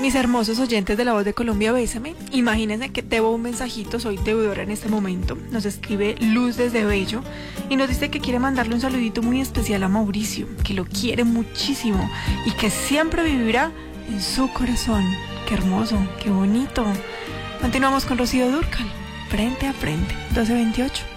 Mis hermosos oyentes de La Voz de Colombia, bésame. Imagínense que debo un mensajito, soy deudora en este momento. Nos escribe Luz desde Bello y nos dice que quiere mandarle un saludito muy especial a Mauricio, que lo quiere muchísimo y que siempre vivirá en su corazón. Qué hermoso, qué bonito. Continuamos con Rocío Dúrcal, Frente a Frente, 12:28.